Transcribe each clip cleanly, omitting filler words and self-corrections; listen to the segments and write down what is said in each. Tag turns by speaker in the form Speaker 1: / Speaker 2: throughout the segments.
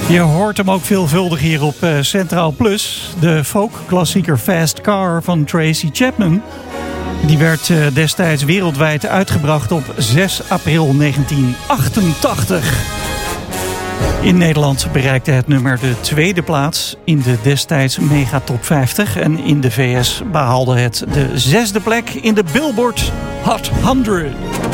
Speaker 1: Je hoort hem ook veelvuldig hier op Centraal Plus. De folkklassieker Fast Car van Tracy Chapman. Die werd destijds wereldwijd uitgebracht op 6 april 1988. In Nederland bereikte het nummer de tweede plaats in de destijds Mega Top 50. En in de VS behaalde het de 6e plek in de Billboard Hot 100.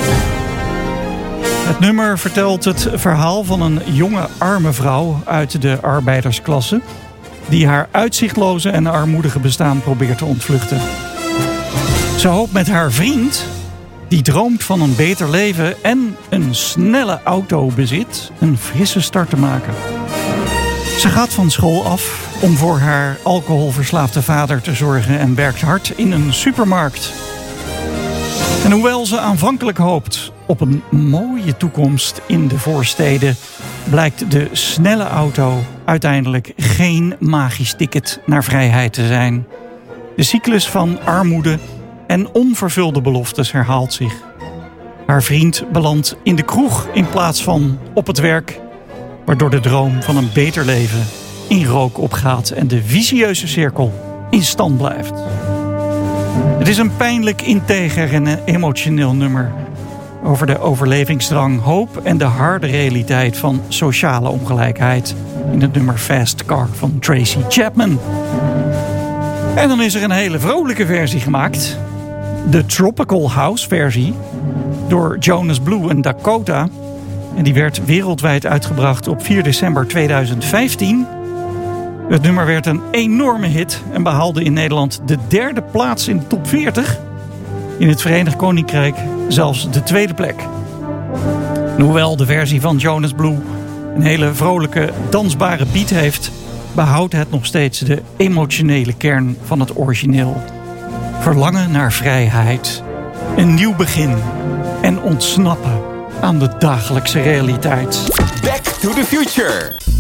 Speaker 1: Het nummer vertelt het verhaal van een jonge arme vrouw uit de arbeidersklasse die haar uitzichtloze en armoedige bestaan probeert te ontvluchten. Ze hoopt met haar vriend, die droomt van een beter leven en een snelle auto bezit, een frisse start te maken. Ze gaat van school af om voor haar alcoholverslaafde vader te zorgen en werkt hard in een supermarkt. En hoewel ze aanvankelijk hoopt op een mooie toekomst in de voorsteden, blijkt de snelle auto uiteindelijk geen magisch ticket naar vrijheid te zijn. De cyclus van armoede en onvervulde beloftes herhaalt zich. Haar vriend belandt in de kroeg in plaats van op het werk, waardoor de droom van een beter leven in rook opgaat en de vicieuze cirkel in stand blijft. Het is een pijnlijk integer en emotioneel nummer over de overlevingsdrang, hoop en de harde realiteit van sociale ongelijkheid in het nummer Fast Car van Tracy Chapman. En dan is er een hele vrolijke versie gemaakt. De Tropical House versie door Jonas Blue en Dakota. En die werd wereldwijd uitgebracht op 4 december 2015. Het nummer werd een enorme hit en behaalde in Nederland de 3e plaats in de top 40. In het Verenigd Koninkrijk zelfs de 2e plek. En hoewel de versie van Jonas Blue een hele vrolijke, dansbare beat heeft, behoudt het nog steeds de emotionele kern van het origineel. Verlangen naar vrijheid, een nieuw begin en ontsnappen aan de dagelijkse realiteit.
Speaker 2: Back to the Future.